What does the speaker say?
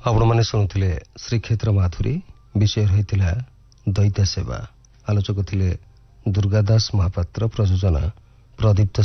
ଆପଣମାନେ ଶୁଣୁଥିଲେ ଶ୍ରୀକ୍ଷେତ୍ର ମାଧୁରୀ। ବିଷୟ ରହିଥିଲା ଦୈତ୍ୟ ସେବା। ଆଲୋଚକ ଥିଲେ ଦୁର୍ଗାଦାସ ମହାପାତ୍ର। ପ୍ରଯୋଜନା ପ୍ରଦୀପ୍ତ